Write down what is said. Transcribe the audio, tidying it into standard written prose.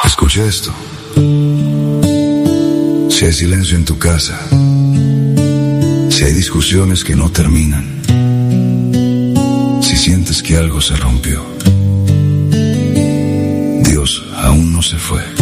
Escucha esto. Si hay silencio en tu casa, si hay discusiones que no terminan, si sientes que algo se rompió, Dios aún no se fue.